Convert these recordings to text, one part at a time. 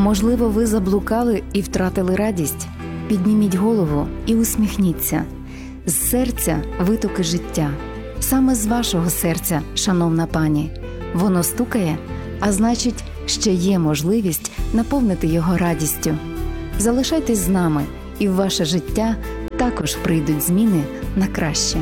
Можливо, ви заблукали і втратили радість? Підніміть голову і усміхніться. З серця витоки життя. Саме з вашого серця, шановна пані. Воно стукає, а значить, ще є можливість наповнити його радістю. Залишайтесь з нами, і в ваше життя також прийдуть зміни на краще.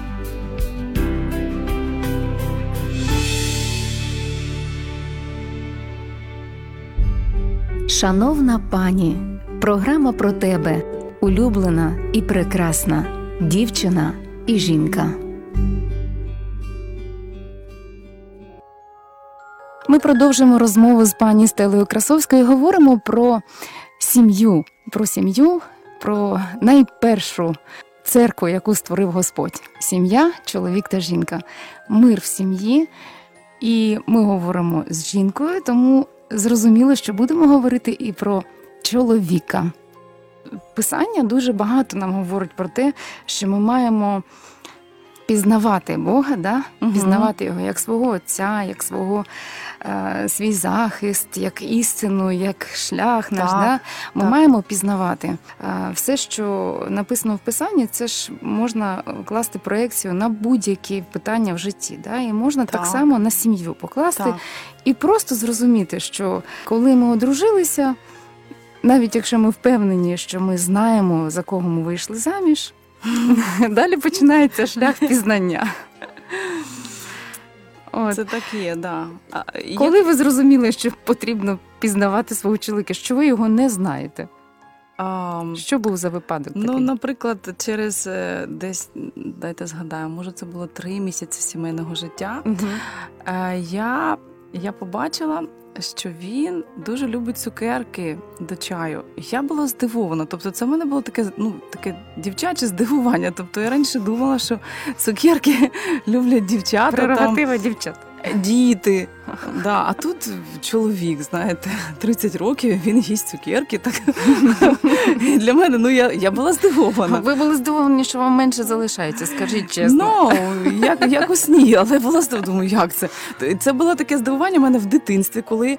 Шановна пані, програма про тебе, улюблена і прекрасна, дівчина і жінка. Ми продовжуємо розмову з пані Стелею Красовською. Говоримо про сім'ю, про найпершу церкву, яку створив Господь. Сім'я, чоловік та жінка. Мир в сім'ї. І ми говоримо з жінкою, тому зрозуміло, що будемо говорити і про чоловіка. Писання дуже багато нам говорить про те, що ми маємо пізнавати Бога, пізнавати Його як свого Отця, як свій захист, як істину, як шлях наш. Ми маємо пізнавати. Все, що написано в Писанні, це ж можна класти проекцію на будь-які питання в житті. І можна так само на сім'ю покласти і просто зрозуміти, що коли ми одружилися, навіть якщо ми впевнені, що ми знаємо, за кого ми вийшли заміж, далі починається шлях пізнання. Це так є, да. Коли ви зрозуміли, що потрібно пізнавати свого чоловіка, що ви його не знаєте? Що був за випадок такий? Наприклад, через десь, дайте згадаю, може це було 3 місяці сімейного життя, я побачила, що він дуже любить цукерки до чаю. Я була здивована. Тобто це в мене було таке дівчаче здивування. Тобто я раніше думала, що цукерки люблять дівчата. Прерогатива дівчат. Діти. А тут чоловік, знаєте, 30 років, він їсть цукерки. Так. І для мене, я була здивована. Ви були здивовані, що вам менше залишається, скажіть чесно. Якось ні, але була здивована, думаю, як це? Це було таке здивування в мене в дитинстві, коли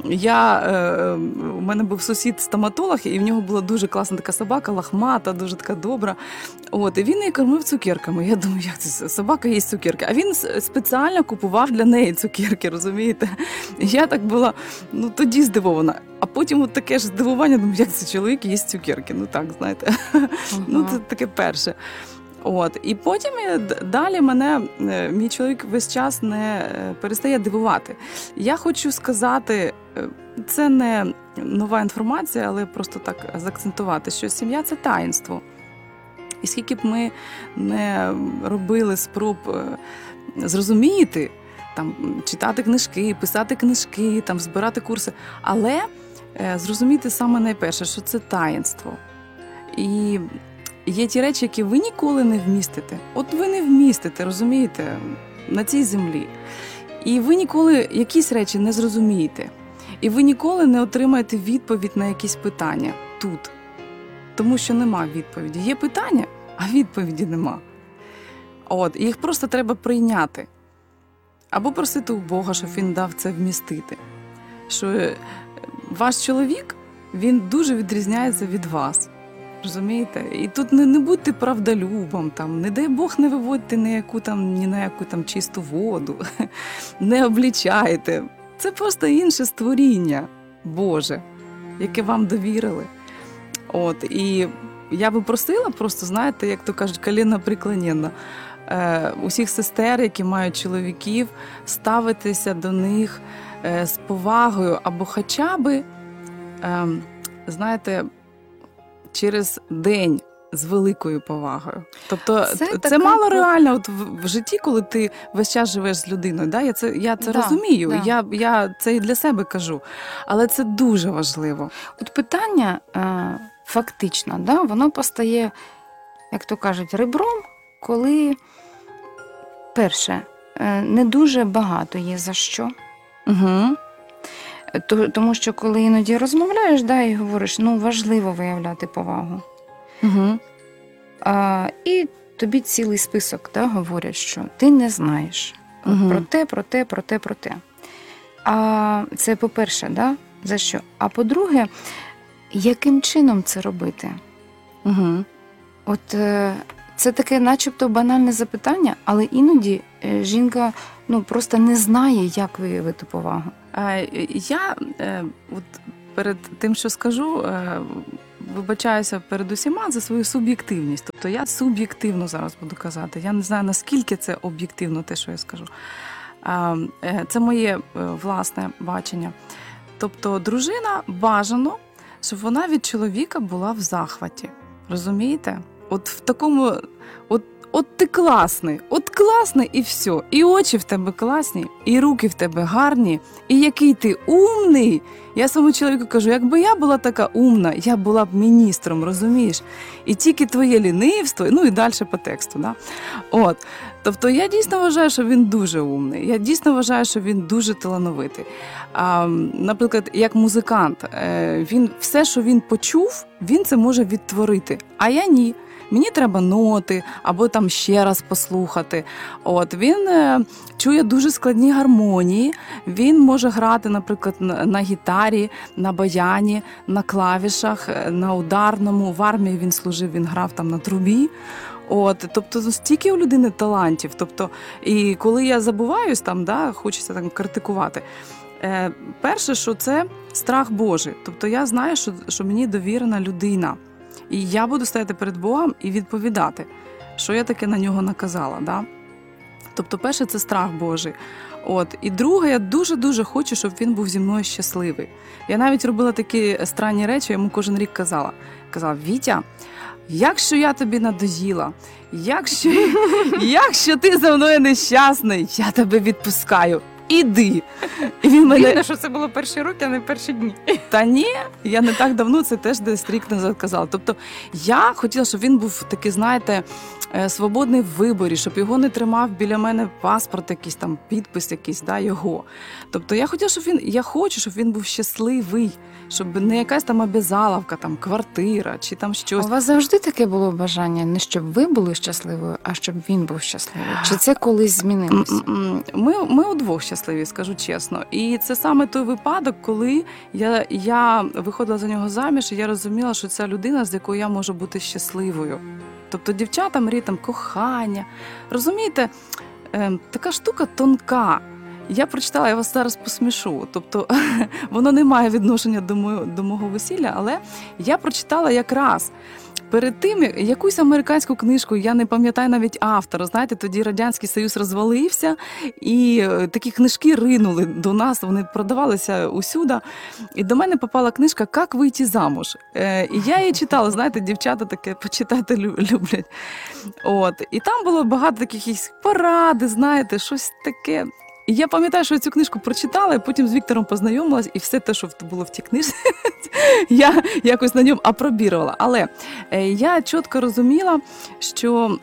у мене був сусід-стоматолог, і в нього була дуже класна така собака, лахмата, дуже така добра. І він її кормив цукерками. Я думаю, як це? Собака їсть цукерки. А він спеціально купував для неї цукерки, розумієте? Я так була, тоді здивована. А потім таке ж здивування, думаю, як це чоловік їсть цукерки? Знаєте. Це таке перше. І потім далі мій чоловік весь час не перестає дивувати. Я хочу сказати, це не нова інформація, але просто так заакцентувати, що сім'я – це таїнство. І скільки б ми не робили спроб зрозуміти, читати книжки, писати книжки, збирати курси, але зрозуміти саме найперше, що це таїнство. І є ті речі, які ви ніколи не вмістите. Ви не вмістите, розумієте, на цій землі. І ви ніколи якісь речі не зрозумієте. І ви ніколи не отримаєте відповідь на якісь питання тут. Тому що нема відповіді. Є питання, а відповіді нема. Їх просто треба прийняти. Або просити у Бога, щоб він дав це вмістити. Що ваш чоловік, він дуже відрізняється від вас. Розумієте? І тут не будьте правдолюбом, не дай Бог не виводьте ні на яку чисту воду, не облічайте. Це просто інше створіння Боже, яке вам довірили. І я би просила просто, знаєте, як то кажуть, коліно преклоненно, усіх сестер, які мають чоловіків, ставитися до них з повагою або хоча би, знаєте, через день з великою повагою. Тобто це мало реально в житті, коли ти весь час живеш з людиною. Я це розумію, я це і для себе кажу. Але це дуже важливо. Питання фактично, воно постає, як то кажуть, ребром, коли, перше, не дуже багато є за що. Тому що коли іноді розмовляєш, і говориш, важливо виявляти повагу. І тобі цілий список говорять, що ти не знаєш про те. А це, по-перше, За що? А по-друге, яким чином це робити? Угу. От це таке начебто банальне запитання, але іноді жінка просто не знає, як виявити повагу. Я от перед тим, що скажу, вибачаюся перед усіма за свою суб'єктивність. Тобто я суб'єктивно зараз буду казати. Я не знаю, наскільки це об'єктивно, те, що я скажу. Це моє власне бачення. Тобто дружина бажано, щоб вона від чоловіка була в захваті. Розумієте? От в такому, от ти класний, і все. І очі в тебе класні, і руки в тебе гарні, і який ти умний. Я своєму чоловіку кажу, якби я була така умна, я була б міністром, розумієш? І тільки твоє лінивство, і далі по тексту. Да? От. Тобто я дійсно вважаю, що він дуже умний. Я дійсно вважаю, що він дуже талановитий. Наприклад, як музикант, він все, що він почув, він це може відтворити, а я ні. Мені треба ноти, або там ще раз послухати. От, він чує дуже складні гармонії, він може грати, наприклад, на гітарі, на баяні, на клавішах, на ударному. В армії він служив, він грав там на трубі. От, тобто стільки у людини талантів. Тобто, і коли я забуваюсь, хочеться там критикувати, перше, що це страх Божий. Тобто я знаю, що мені довірена людина. І я буду стояти перед Богом і відповідати, що я таке на нього наказала. Да? Тобто, перше, це страх Божий. От. І друге, я дуже-дуже хочу, щоб він був зі мною щасливий. Я навіть робила такі странні речі, я йому кожен рік казала. Казала, Вітя, якщо я тобі надоїла, якщо ти за мною нещасний, я тебе відпускаю. Іди. І він Дивно, що це було перші роки, а не перші дні. Та ні, я не так давно, це теж десь рік назад казала. Тобто я хотіла, щоб він був такий, знаєте, свободний в виборі, щоб його не тримав біля мене паспорт якийсь, там, підпис якийсь, його. Тобто я хотіла, я хочу, щоб він був щасливий, щоб не якась там обязаловка, там, квартира чи там щось. У вас завжди таке було бажання, не щоб ви були щасливою, а щоб він був щасливий? Чи це колись змінилося? Ми удвох щасливі, скажу чесно. І це саме той випадок, коли я виходила за нього заміж, і я розуміла, що ця людина, з якою я можу бути щасливою. Тобто дівчата мріють там кохання. Розумієте, така штука тонка. Я прочитала, я вас зараз посмішу. Тобто воно не має відношення до мого весілля, але я прочитала якраз перед тим, якусь американську книжку, я не пам'ятаю навіть автора, знаєте, тоді Радянський Союз розвалився, і такі книжки ринули до нас, вони продавалися усюди. І до мене попала книжка «Як вийти замуж». І я її читала, знаєте, дівчата таке почитати люблять. От. І там було багато таких поради, знаєте, щось таке. І я пам'ятаю, що я цю книжку прочитала, і потім з Віктором познайомилась, і все те, що було в тій книжці, я якось на ньому апробірувала. Але я чітко розуміла, що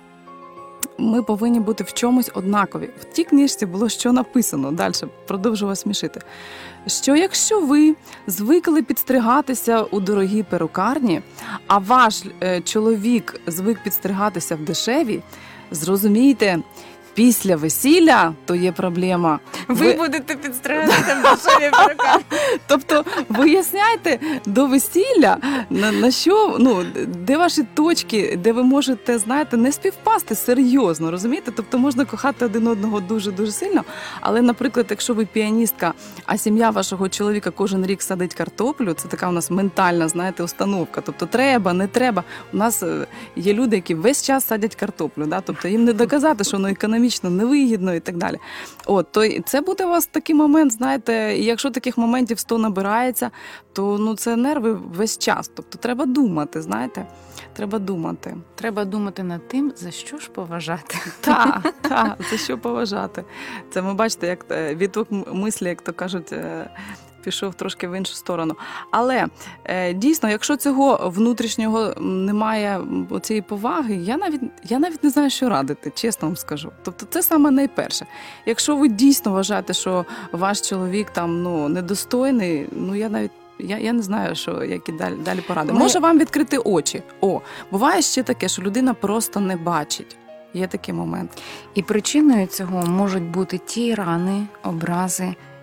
ми повинні бути в чомусь однакові. В тій книжці було що написано, далі продовжу вас смішити, що якщо ви звикли підстригатися у дорогій перукарні, а ваш чоловік звик підстригатися в дешевій, зрозумійте, після весілля то є проблема. Ви будете підстригатися в дешевій перукарні. Тобто виясняйте до весілля, на що, де ваші точки, де ви можете, знаєте, не співпасти серйозно, розумієте? Тобто можна кохати один одного дуже-дуже сильно, але, наприклад, якщо ви піаністка, а сім'я вашого чоловіка кожен рік садить картоплю, це така у нас ментальна, знаєте, установка. Тобто треба, не треба. У нас є люди, які весь час садять картоплю, да? Тобто їм не доказати, що воно економічно невигідно і так далі. От, то це буде у вас такий момент, знаєте, і якщо таких моментів 100 набирається, то це нерви весь час. Тобто треба думати, знаєте, треба думати. Треба думати над тим, за що ж поважати. Так, за що поважати. Це ми бачите, як відток мислі, як то кажуть, пішов трошки в іншу сторону. Але дійсно, якщо цього внутрішнього немає, цієї поваги, я навіть не знаю, що радити, чесно вам скажу. Тобто це саме найперше. Якщо ви дійсно вважаєте, що ваш чоловік там недостойний, я не знаю, які далі поради. Може вам відкрити очі. Буває ще таке, що людина просто не бачить. Є такий момент. І причиною цього можуть бути ті рани, образи,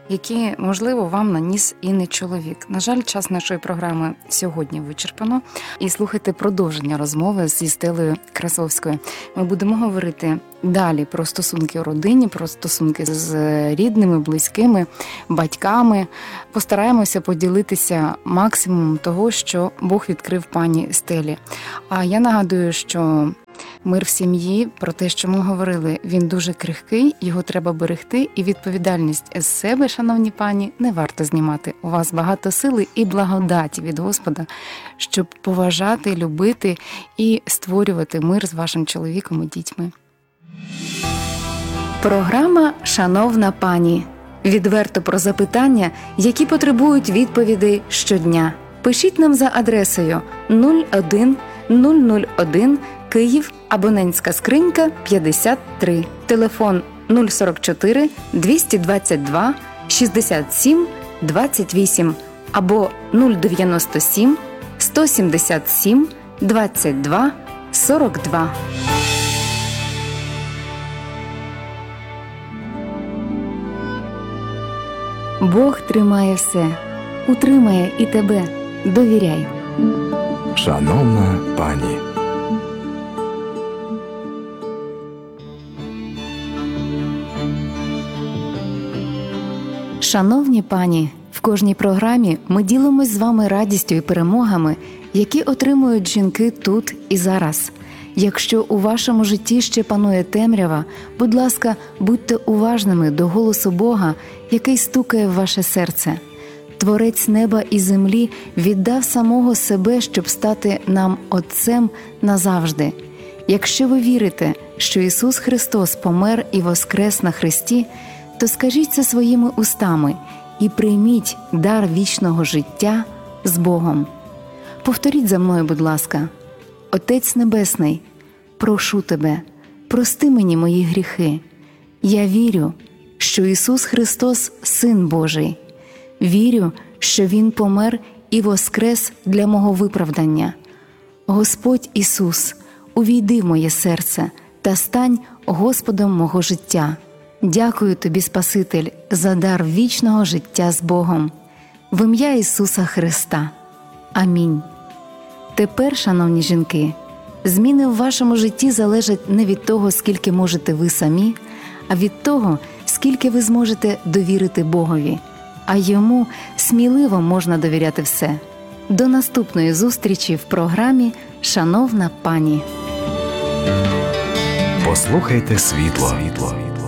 які, можливо, вам наніс і не чоловік. На жаль, час нашої програми сьогодні вичерпано. І слухайте продовження розмови зі Стелею Красовською. Ми будемо говорити далі про стосунки у родині, про стосунки з рідними, близькими, батьками. Постараємося поділитися максимумом того, що Бог відкрив пані Стелі. А я нагадую, що мир в сім'ї, про те, що ми говорили, він дуже крихкий, його треба берегти, і відповідальність з себе, шановні пані, не варто знімати. У вас багато сили і благодаті від Господа, щоб поважати, любити і створювати мир з вашим чоловіком і дітьми. Програма «Шановна пані». Відверто про запитання, які потребують відповідей щодня. Пишіть нам за адресою 01001 Київ, абонентська скринька 53, телефон 044 222 67 28 або 097 177 22 42. Бог тримає все, утримає і тебе. Довіряй. Шановна пані. Шановні пані, в кожній програмі ми ділимось з вами радістю і перемогами, які отримують жінки тут і зараз. Якщо у вашому житті ще панує темрява, будь ласка, будьте уважними до голосу Бога, який стукає в ваше серце. Творець неба і землі віддав самого себе, щоб стати нам Отцем назавжди. Якщо ви вірите, що Ісус Христос помер і воскрес на хресті, то скажіть це своїми устами і прийміть дар вічного життя з Богом. Повторіть за мною, будь ласка. Отець Небесний, прошу Тебе, прости мені мої гріхи. Я вірю, що Ісус Христос – Син Божий. Вірю, що Він помер і воскрес для мого виправдання. Господь Ісус, увійди в моє серце та стань Господом мого життя. Дякую Тобі, Спаситель, за дар вічного життя з Богом. В ім'я Ісуса Христа. Амінь. Тепер, шановні жінки, зміни в вашому житті залежать не від того, скільки можете ви самі, а від того, скільки ви зможете довірити Богові. А Йому сміливо можна довіряти все. До наступної зустрічі в програмі «Шановна пані». Послухайте світло.